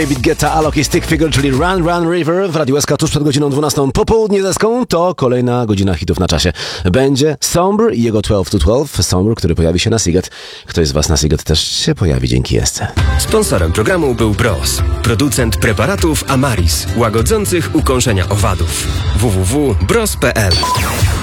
David Guetta, Alok i Stick Figure, czyli Run Run River w Radiu SK tuż przed godziną 12 popołudnie deską. To kolejna godzina hitów na czasie. Będzie Sombr i jego 12 to 12. Sombr, który pojawi się na Siget. Ktoś z was na Siget też się pojawi dzięki Esce. Sponsorem programu był Bros, producent preparatów Amaris, łagodzących ukąszenia owadów. www.bros.pl